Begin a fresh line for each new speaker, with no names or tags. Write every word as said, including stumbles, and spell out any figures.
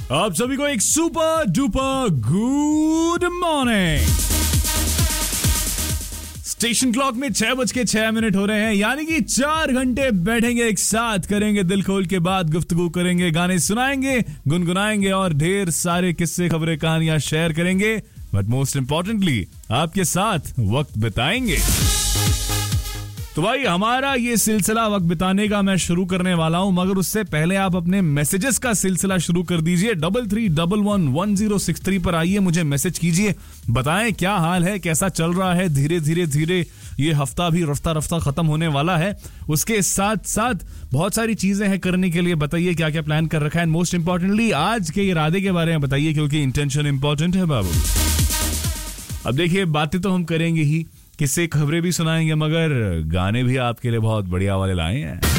आप सभी को एक super duper good morning. Station clock में छह बज के छह मिनट हो रहे हैं, यानी कि चार घंटे बैठेंगे एक साथ, करेंगे दिल खोल के बात, गुफ्तगू करेंगे, गाने सुनाएंगे, गुनगुनाएंगे और ढेर सारे किस्से, खबरें, कहानियां शेयर करेंगे। बट मोस्ट इंपॉर्टेंटली आपके साथ वक्त बिताएंगे। तो भाई हमारा ये सिलसिला वक्त बिताने का मैं शुरू करने वाला हूं, मगर उससे पहले आप अपने मैसेजेस का सिलसिला शुरू कर दीजिए। Double three double one one zero six three पर आइए, मुझे मैसेज कीजिए, बताएं क्या हाल है, कैसा चल रहा है। धीरे धीरे धीरे ये हफ्ता भी रफ्ता रफ्ता खत्म होने वाला है, उसके साथ साथ बहुत सारी चीजें हैं करने के लिए। बताइए क्या क्या प्लान कर रखा है। मोस्ट इंपॉर्टेंटली आज के इरादे के बारे में बताइए, क्योंकि इंटेंशन इंपॉर्टेंट है बाबू। अब देखिए, बातें तो हम करेंगे ही, किससे खबरें भी सुनाएंगे, मगर गाने भी आपके लिए बहुत बढ़िया वाले लाए हैं।